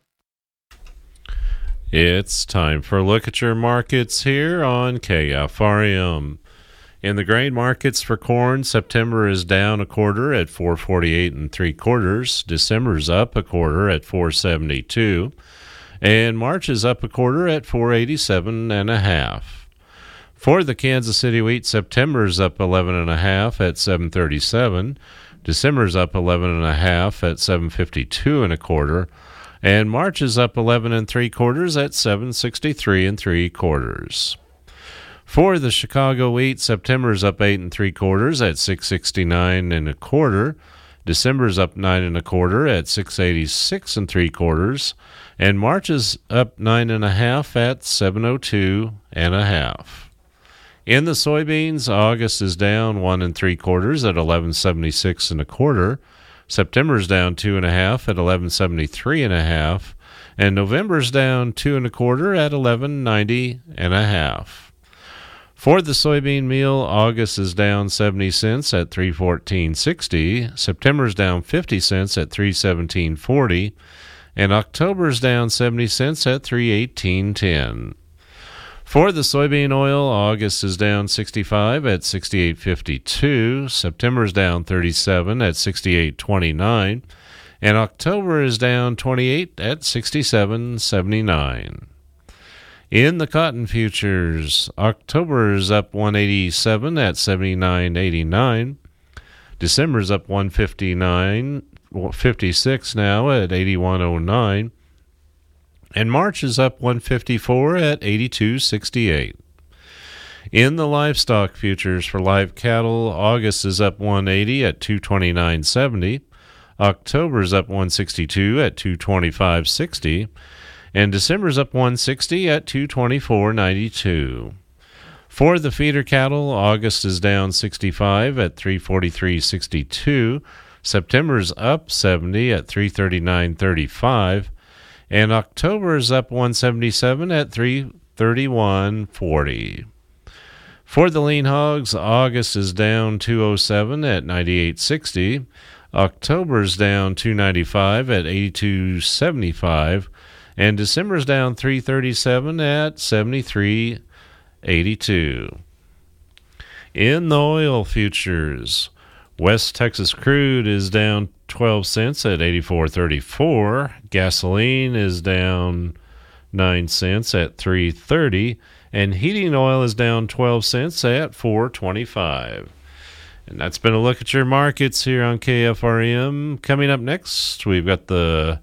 It's time for a look at your markets here on K F R M. In the grain markets for corn, September is down a quarter at four forty-eight and three quarters. December's up a quarter at four seventy-two, and March is up a quarter at four eighty-seven and a half. For the Kansas City wheat, September's up eleven and a half at seven thirty-seven. December's up eleven and a half at seven fifty-two and a quarter, and March is up eleven and three quarters at seven sixty-three and three quarters. For the Chicago wheat, September's up eight and three quarters at six sixty-nine and a quarter. December's up nine and a quarter at six eighty-six and three quarters, and March is up nine and a half at seven oh two and a half. In the soybeans, August is down one and three quarters at eleven seventy-six and a quarter. September's down two and a half at eleven seventy-three and a half, and November's down two and a quarter at eleven ninety and a half. For the soybean meal, August is down seventy cents at three fourteen sixty. September's down fifty cents at three seventeen forty, and October's down seventy cents at three eighteen ten. For the soybean oil, August is down sixty-five at sixty-eight fifty-two. September's down thirty-seven at sixty-eight twenty-nine, and October is down twenty-eight at sixty-seven seventy-nine. In the cotton futures, October is up one eighty-seven at seventy-nine eighty-nine. December's up one fifty-nine fifty-six now at eighty-one oh nine. And March is up one fifty-four at eighty-two sixty-eight. In the livestock futures for live cattle, August is up one eighty at two twenty-nine seventy. October's up one sixty-two at two twenty-five sixty. And December's up one sixty at two twenty-four ninety-two. For the feeder cattle, August is down sixty-five at three forty-three sixty-two. September's up seventy at three thirty-nine thirty-five. And October is up one seventy-seven at three thirty-one forty. For the lean hogs, August is down two oh seven at ninety-eight sixty. October's down two ninety-five at eighty-two seventy-five. And December's down three thirty-seven at seventy-three eighty-two. In the oil futures, West Texas crude is down twelve cents at eighty-four thirty-four. Gasoline is down nine cents at three thirty, and heating oil is down twelve cents at four twenty-five. And that's been a look at your markets here on K F R M. Coming up next, we've got the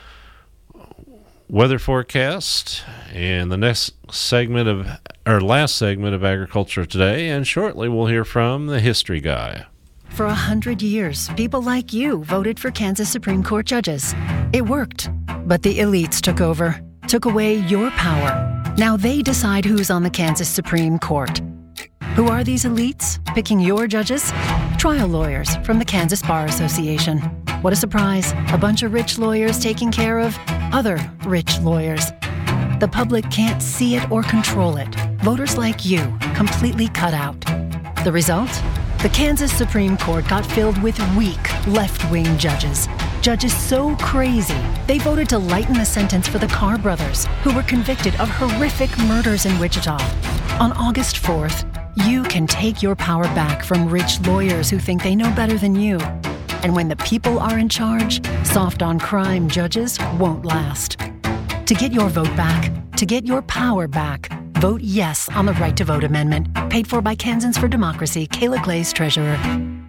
weather forecast and the next segment of our last segment of Agriculture Today, and shortly we'll hear from the history guy. For a hundred years, people like you voted for Kansas Supreme Court judges. It worked, but the elites took over, took away your power. Now they decide who's on the Kansas Supreme Court. Who are these elites picking your judges? Trial lawyers from the Kansas Bar Association. What a surprise, a bunch of rich lawyers taking care of other rich lawyers. The public can't see it or control it. Voters like you completely cut out. The result? The Kansas Supreme Court got filled with weak, left-wing judges. Judges so crazy, they voted to lighten the sentence for the Carr brothers, who were convicted of horrific murders in Wichita. On August fourth, you can take your power back from rich lawyers who think they know better than you. And when the people are in charge, soft-on-crime judges won't last. To get your vote back, to get your power back, vote yes on the Right to Vote Amendment. Paid for by Kansans for Democracy, Kayla Glaze, Treasurer.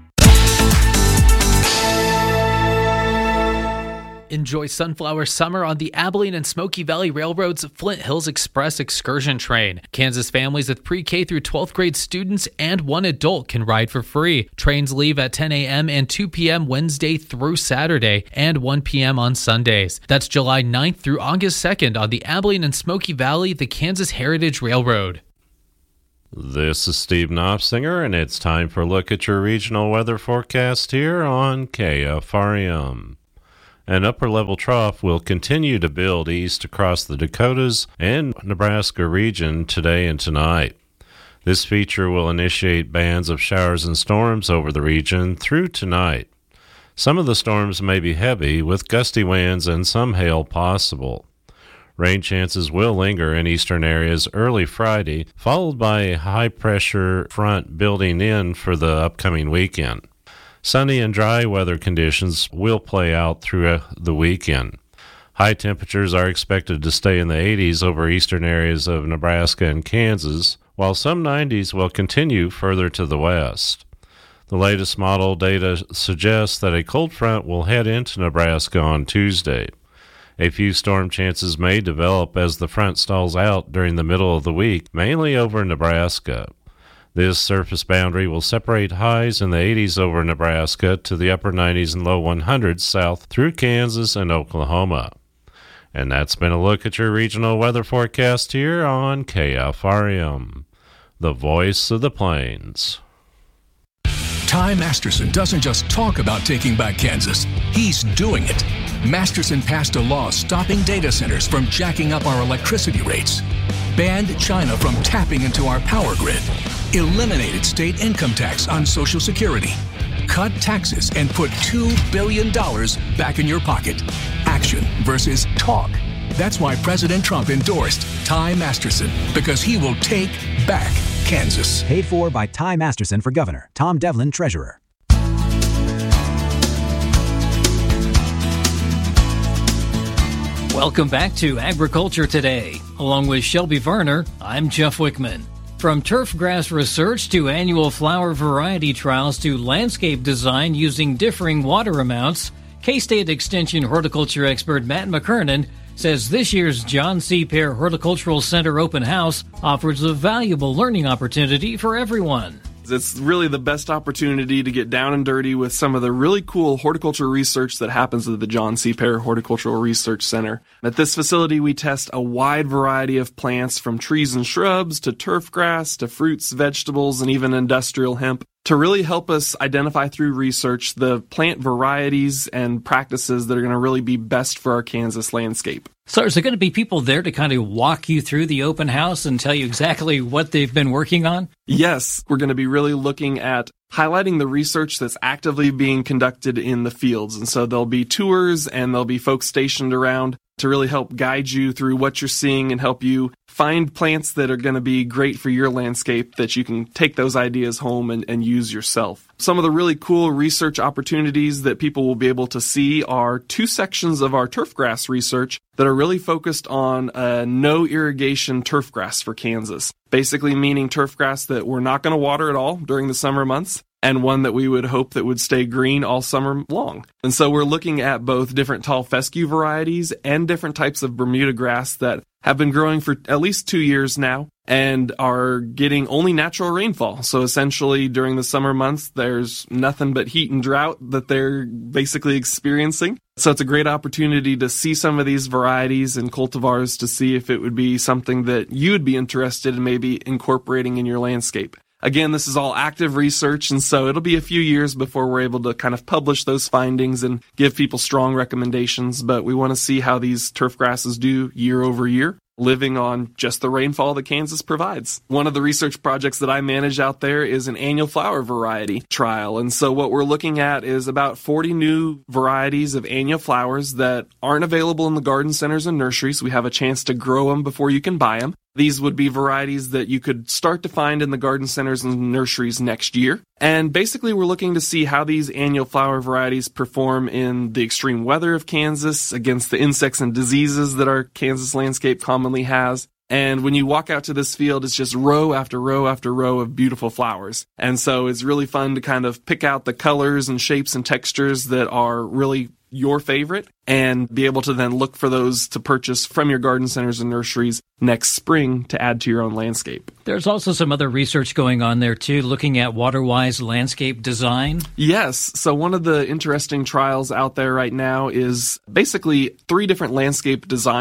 Enjoy Sunflower Summer on the Abilene and Smoky Valley Railroad's Flint Hills Express excursion train. Kansas families with pre-K through twelfth grade students and one adult can ride for free. Trains leave at ten a.m. and two p.m. Wednesday through Saturday and one p.m. on Sundays. That's July ninth through August second on the Abilene and Smoky Valley, the Kansas Heritage Railroad. This is Steve Knopfsinger, and it's time for a look at your regional weather forecast here on K F R M. An upper-level trough will continue to build east across the Dakotas and Nebraska region today and tonight. This feature will initiate bands of showers and storms over the region through tonight. Some of the storms may be heavy, with gusty winds and some hail possible. Rain chances will linger in eastern areas early Friday, followed by a high-pressure front building in for the upcoming weekend. Sunny and dry weather conditions will play out through the weekend. High temperatures are expected to stay in the eighties over eastern areas of Nebraska and Kansas, while some nineties will continue further to the west. The latest model data suggests that a cold front will head into Nebraska on Tuesday. A few storm chances may develop as the front stalls out during the middle of the week, mainly over Nebraska. This surface boundary will separate highs in the eighties over Nebraska to the upper nineties and low hundreds south through Kansas and Oklahoma. And that's been a look at your regional weather forecast here on K F R M, the voice of the plains. Ty Masterson doesn't just talk about taking back Kansas, he's doing it. Masterson passed a law stopping data centers from jacking up our electricity rates, banned China from tapping into our power grid, eliminated state income tax on Social Security, cut taxes, and put two billion dollars back in your pocket. Action versus talk. That's why President Trump endorsed Ty Masterson, because he will take back Kansas. Paid for by Ty Masterson for governor. Tom Devlin, treasurer. Welcome back to Agriculture Today. Along with Shelby Varner, I'm Jeff Wickman. From turf grass research to annual flower variety trials to landscape design using differing water amounts, K-State Extension horticulture expert Matt McKernan says this year's John C. Pear Horticultural Center Open House offers a valuable learning opportunity for everyone. It's really the best opportunity to get down and dirty with some of the really cool horticulture research that happens at the John C. Pear Horticultural Research Center. At this facility, we test a wide variety of plants, from trees and shrubs to turf grass to fruits, vegetables, and even industrial hemp, to really help us identify through research the plant varieties and practices that are going to really be best for our Kansas landscape. So is there going to be people there to kind of walk you through the open house and tell you exactly what they've been working on? Yes, we're going to be really looking at highlighting the research that's actively being conducted in the fields. And so there'll be tours and there'll be folks stationed around to really help guide you through what you're seeing and help you find plants that are going to be great for your landscape that you can take those ideas home and, and use yourself. Some of the really cool research opportunities that people will be able to see are two sections of our turfgrass research that are really focused on uh, no irrigation turfgrass for Kansas. Basically meaning turfgrass that we're not going to water at all during the summer months, and one that we would hope that would stay green all summer long. And so we're looking at both different tall fescue varieties and different types of Bermuda grass that have been growing for at least two years now and are getting only natural rainfall. So essentially during the summer months, there's nothing but heat and drought that they're basically experiencing. So it's a great opportunity to see some of these varieties and cultivars to see if it would be something that you would be interested in maybe incorporating in your landscape. Again, this is all active research, and so it'll be a few years before we're able to kind of publish those findings and give people strong recommendations, but we want to see how these turf grasses do year over year, living on just the rainfall that Kansas provides. One of the research projects that I manage out there is an annual flower variety trial, and so what we're looking at is about forty new varieties of annual flowers that aren't available in the garden centers and nurseries. We have a chance to grow them before you can buy them. These would be varieties that you could start to find in the garden centers and nurseries next year. And basically, we're looking to see how these annual flower varieties perform in the extreme weather of Kansas against the insects and diseases that our Kansas landscape commonly has. And when you walk out to this field, it's just row after row after row of beautiful flowers. And so it's really fun to kind of pick out the colors and shapes and textures that are really your favorite and be able to then look for those to purchase from your garden centers and nurseries next spring to add to your own landscape. There's also some other research going on there too, looking at water-wise landscape design. Yes. So one of the interesting trials out there right now is basically three different landscape designs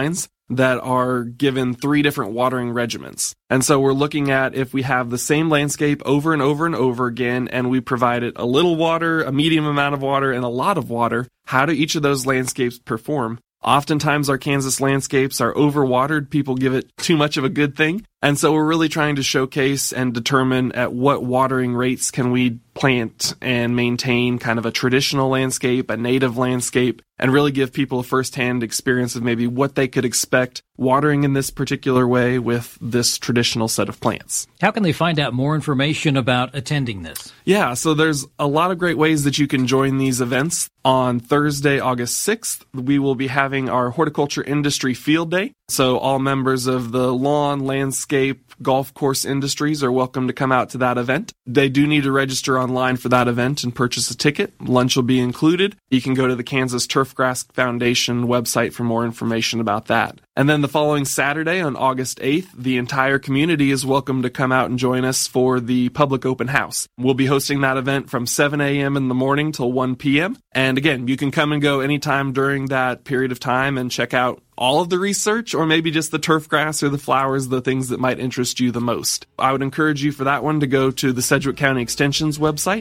that are given three different watering regimens. And so we're looking at if we have the same landscape over and over and over again, and we provide it a little water, a medium amount of water, and a lot of water, how do each of those landscapes perform? Oftentimes our Kansas landscapes are overwatered. People give it too much of a good thing. And so we're really trying to showcase and determine at what watering rates can we plant and maintain kind of a traditional landscape, a native landscape, and really give people a first-hand experience of maybe what they could expect watering in this particular way with this traditional set of plants. How can they find out more information about attending this? Yeah, so there's a lot of great ways that you can join these events. On Thursday, August sixth, we will be having our Horticulture Industry Field Day. So all members of the lawn, landscape, golf course industries are welcome to come out to that event. They do need to register online for that event and purchase a ticket. Lunch will be included. You can go to the Kansas Turfgrass Foundation website for more information about that. And then the following Saturday on August eighth, the entire community is welcome to come out and join us for the public open house. We'll be hosting that event from seven a.m. in the morning till one p.m. And again, you can come and go anytime during that period of time and check out all of the research, or maybe just the turf grass or the flowers, the things that might interest you the most. I would encourage you for that one to go to the Sedgwick County Extension's website,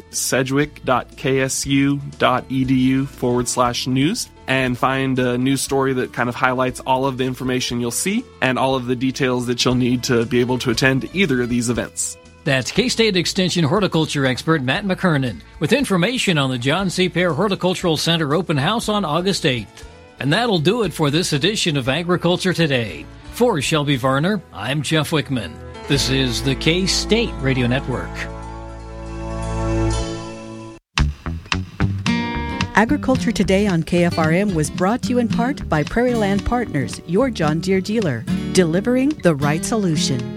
sedgwick.ksu.edu forward slash news, and find a news story that kind of highlights all of the information you'll see and all of the details that you'll need to be able to attend either of these events. That's K-State Extension horticulture expert Matt McKernan with information on the John C. Pear Horticultural Center open house on August eighth. And that'll do it for this edition of Agriculture Today. For Shelby Varner, I'm Jeff Wickman. This is the K-State Radio Network. Agriculture Today on K F R M was brought to you in part by Prairie Land Partners, your John Deere dealer, delivering the right solution.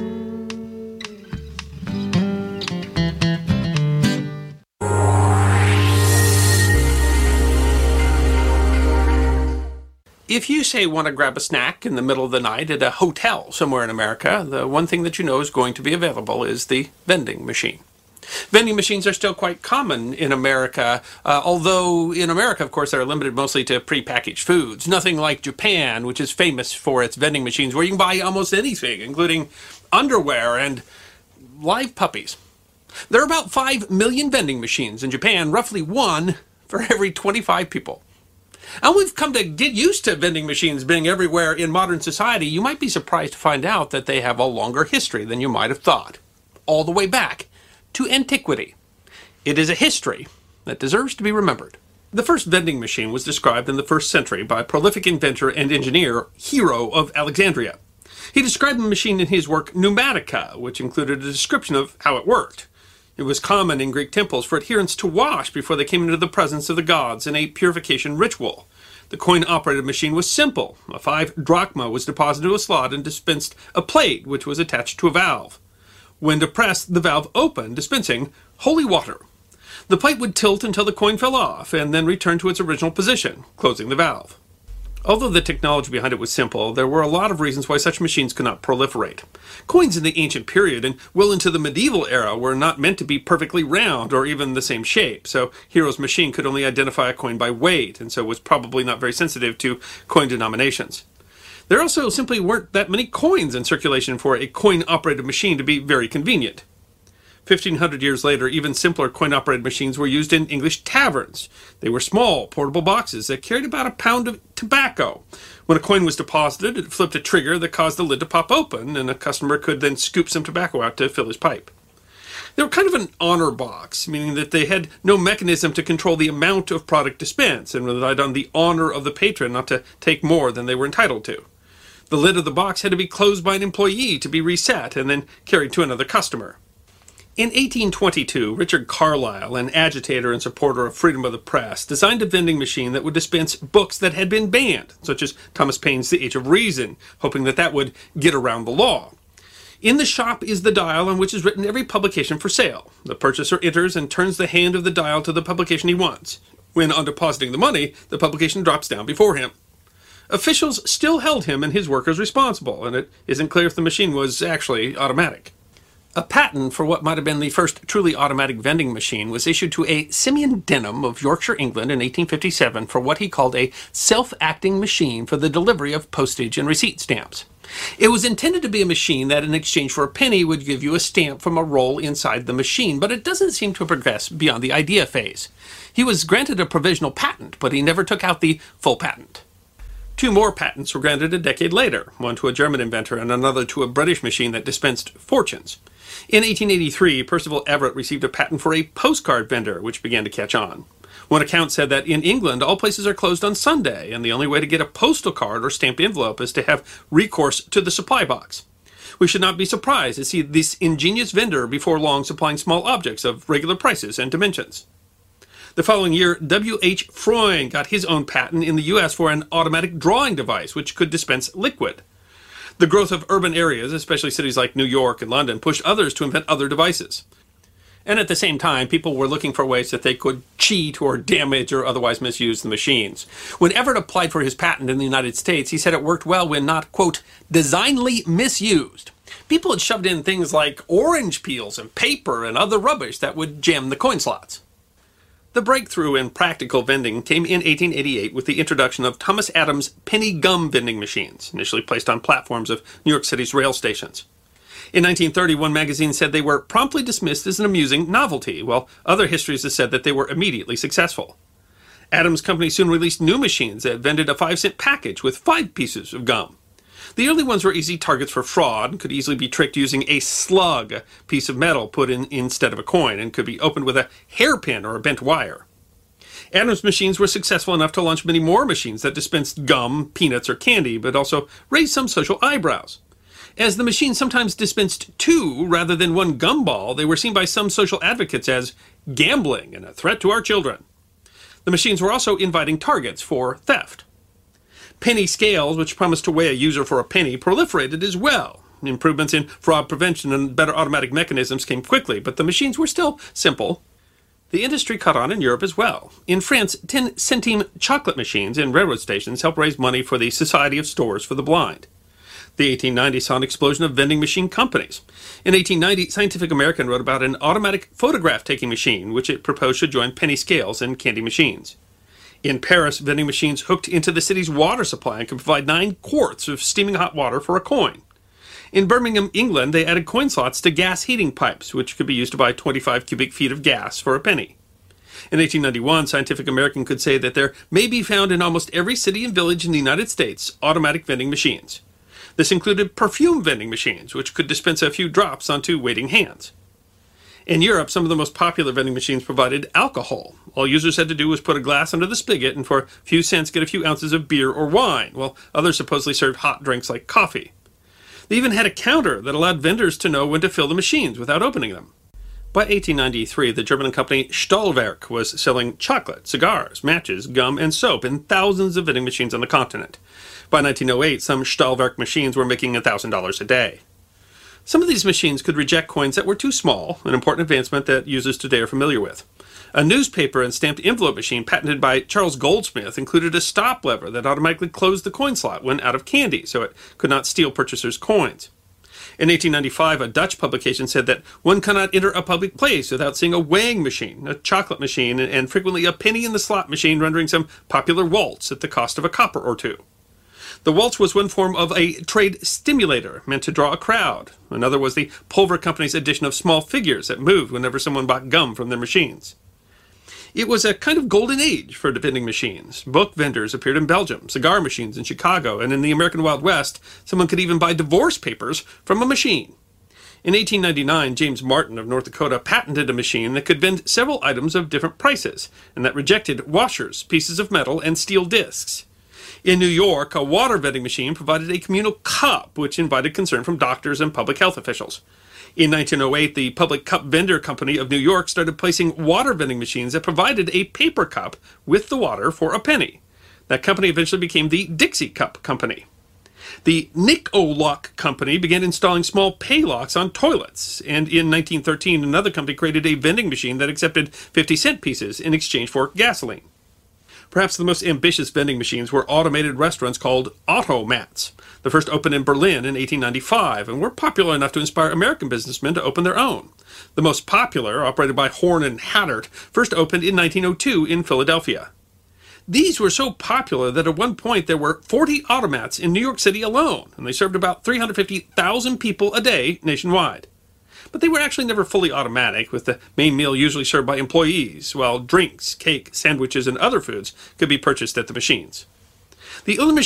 If you, say, want to grab a snack in the middle of the night at a hotel somewhere in America, the one thing that you know is going to be available is the vending machine. Vending machines are still quite common in America, uh, although in America, of course, they're limited mostly to prepackaged foods. Nothing like Japan, which is famous for its vending machines, where you can buy almost anything, including underwear and live puppies. There are about five million vending machines in Japan, roughly one for every twenty-five people. And we've come to get used to vending machines being everywhere in modern society. You might be surprised to find out that they have a longer history than you might have thought, all the way back to antiquity. It is a history that deserves to be remembered. The first vending machine was described in the first century by prolific inventor and engineer Hero of Alexandria. He described the machine in his work Pneumatica, which included a description of how it worked. It was common in Greek temples for adherents to wash before they came into the presence of the gods in a purification ritual. The coin-operated machine was simple. A five drachma was deposited into a slot and dispensed a plate, which was attached to a valve. When depressed, the valve opened, dispensing holy water. The plate would tilt until the coin fell off, and then return to its original position, closing the valve. Although the technology behind it was simple, there were a lot of reasons why such machines could not proliferate. Coins in the ancient period and well into the medieval era were not meant to be perfectly round or even the same shape, so Hero's machine could only identify a coin by weight, and so was probably not very sensitive to coin denominations. There also simply weren't that many coins in circulation for a coin-operated machine to be very convenient. fifteen hundred years later, even simpler coin-operated machines were used in English taverns. They were small, portable boxes that carried about a pound of tobacco. When a coin was deposited, it flipped a trigger that caused the lid to pop open, and a customer could then scoop some tobacco out to fill his pipe. They were kind of an honor box, meaning that they had no mechanism to control the amount of product dispensed, and relied on the honor of the patron not to take more than they were entitled to. The lid of the box had to be closed by an employee to be reset and then carried to another customer. In eighteen twenty-two, Richard Carlisle, an agitator and supporter of freedom of the press, designed a vending machine that would dispense books that had been banned, such as Thomas Paine's The Age of Reason, hoping that that would get around the law. In the shop is the dial on which is written every publication for sale. The purchaser enters and turns the hand of the dial to the publication he wants. When, on depositing the money, the publication drops down before him. Officials still held him and his workers responsible, and it isn't clear if the machine was actually automatic. A patent for what might have been the first truly automatic vending machine was issued to a Simeon Denham of Yorkshire, England in eighteen fifty-seven for what he called a self-acting machine for the delivery of postage and receipt stamps. It was intended to be a machine that in exchange for a penny would give you a stamp from a roll inside the machine, but it doesn't seem to progress beyond the idea phase. He was granted a provisional patent, but he never took out the full patent. Two more patents were granted a decade later, one to a German inventor and another to a British machine that dispensed fortunes. In eighteen eighty-three, Percival Everett received a patent for a postcard vendor, which began to catch on. One account said that in England, all places are closed on Sunday, and the only way to get a postal card or stamped envelope is to have recourse to the supply box. We should not be surprised to see this ingenious vendor before long supplying small objects of regular prices and dimensions. The following year, W H Freund got his own patent in the U S for an automatic drawing device which could dispense liquid. The growth of urban areas, especially cities like New York and London, pushed others to invent other devices. And at the same time, people were looking for ways that they could cheat or damage or otherwise misuse the machines. When Everett applied for his patent in the United States, he said it worked well when not, quote, designedly misused. People had shoved in things like orange peels and paper and other rubbish that would jam the coin slots. The breakthrough in practical vending came in eighteen eighty-eight with the introduction of Thomas Adams' penny gum vending machines, initially placed on platforms of New York City's rail stations. In nineteen thirty, one magazine said they were promptly dismissed as an amusing novelty, while other histories have said that they were immediately successful. Adams' company soon released new machines that vended a five-cent package with five pieces of gum. The early ones were easy targets for fraud and could easily be tricked using a slug, a piece of metal put in instead of a coin, and could be opened with a hairpin or a bent wire. Adams' machines were successful enough to launch many more machines that dispensed gum, peanuts, or candy, but also raised some social eyebrows. As the machines sometimes dispensed two rather than one gumball, they were seen by some social advocates as gambling and a threat to our children. The machines were also inviting targets for theft. Penny scales, which promised to weigh a user for a penny, proliferated as well. Improvements in fraud prevention and better automatic mechanisms came quickly, but the machines were still simple. The industry caught on in Europe as well. In France, ten centime chocolate machines in railroad stations helped raise money for the Society of Stores for the Blind. The eighteen nineties saw an explosion of vending machine companies. In eighteen ninety, Scientific American wrote about an automatic photograph-taking machine, which it proposed should join penny scales and candy machines. In Paris, vending machines hooked into the city's water supply and could provide nine quarts of steaming hot water for a coin. In Birmingham, England, they added coin slots to gas heating pipes, which could be used to buy twenty-five cubic feet of gas for a penny. In eighteen ninety-one, Scientific American could say that there may be found in almost every city and village in the United States automatic vending machines. This included perfume vending machines, which could dispense a few drops onto waiting hands. In Europe, some of the most popular vending machines provided alcohol. All users had to do was put a glass under the spigot and for a few cents get a few ounces of beer or wine, while others supposedly served hot drinks like coffee. They even had a counter that allowed vendors to know when to fill the machines without opening them. By eighteen ninety-three, the German company Stahlwerk was selling chocolate, cigars, matches, gum, and soap in thousands of vending machines on the continent. By nineteen oh eight, some Stahlwerk machines were making one thousand dollars a day. Some of these machines could reject coins that were too small, an important advancement that users today are familiar with. A newspaper and stamped envelope machine patented by Charles Goldsmith included a stop lever that automatically closed the coin slot when out of candy, so it could not steal purchasers' coins. In eighteen ninety-five, a Dutch publication said that one cannot enter a public place without seeing a weighing machine, a chocolate machine, and frequently a penny in the slot machine rendering some popular waltz at the cost of a copper or two. The waltz was one form of a trade stimulator meant to draw a crowd. Another was the Pulver Company's addition of small figures that moved whenever someone bought gum from their machines. It was a kind of golden age for vending machines. Book vendors appeared in Belgium, cigar machines in Chicago, and in the American Wild West, someone could even buy divorce papers from a machine. In eighteen ninety-nine, James Martin of North Dakota patented a machine that could vend several items of different prices, and that rejected washers, pieces of metal, and steel discs. In New York, a water vending machine provided a communal cup, which invited concern from doctors and public health officials. In nineteen oh eight, the Public Cup Vendor Company of New York started placing water vending machines that provided a paper cup with the water for a penny. That company eventually became the Dixie Cup Company. The Nik-O-Lock Company began installing small pay locks on toilets, and in nineteen thirteen, another company created a vending machine that accepted fifty cent pieces in exchange for gasoline. Perhaps the most ambitious vending machines were automated restaurants called automats. The first opened in Berlin in eighteen ninety-five and were popular enough to inspire American businessmen to open their own. The most popular, operated by Horn and Haddart, first opened in nineteen oh two in Philadelphia. These were so popular that at one point there were forty automats in New York City alone, and they served about three hundred fifty thousand people a day nationwide. But they were actually never fully automatic, with the main meal usually served by employees, while drinks, cake, sandwiches, and other foods could be purchased at the machines. The other machine